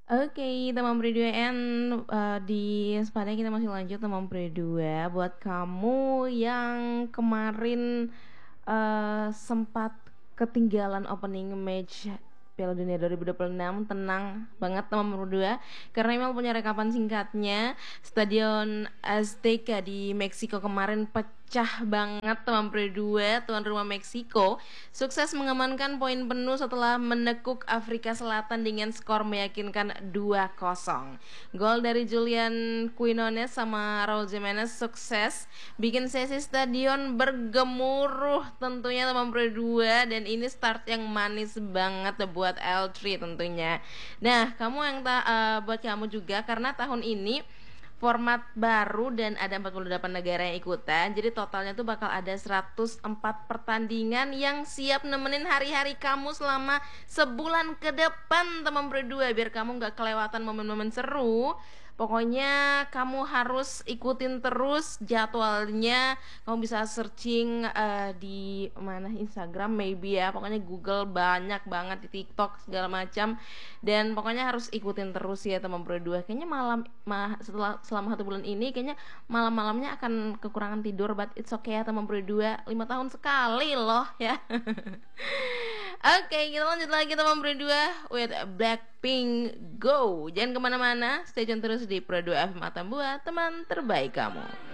Oke, teman Pri 2N, di sepadanya kita masih lanjut teman Pri 2. Buat kamu yang kemarin sempat ketinggalan opening match Piala Dunia 2026, tenang banget teman Pri 2, karena Email punya rekapan singkatnya. Stadion Azteca di Meksiko kemarin pecah banget teman Pri 2. Tuan rumah Meksiko sukses mengamankan poin penuh setelah menekuk Afrika Selatan dengan skor meyakinkan 2-0. Gol dari Julian Quinones sama Raul Jimenez sukses bikin sesi stadion bergemuruh tentunya teman Pro 2, dan ini start yang manis banget buat L3 tentunya. Nah, kamu yang buat kamu juga, karena tahun ini format baru dan ada 48 negara yang ikutan. Jadi totalnya tuh bakal ada 104 pertandingan yang siap nemenin hari-hari kamu selama sebulan ke depan teman berdua, biar kamu nggak kelewatan momen-momen seru. Pokoknya kamu harus ikutin terus jadwalnya. Kamu bisa searching di mana, Instagram maybe ya. Pokoknya Google banyak banget, di TikTok segala macam. Dan pokoknya harus ikutin terus ya teman berdua. Kayaknya selama 1 bulan ini kayaknya malam-malamnya akan kekurangan tidur, but it's okay ya teman berdua. 5 tahun sekali loh ya. Oke, kita lanjut lagi teman berdua with Blackpink Go. Jangan kemana-mana, stay tune terus di Pro 2 FM Atambua, teman terbaik kamu.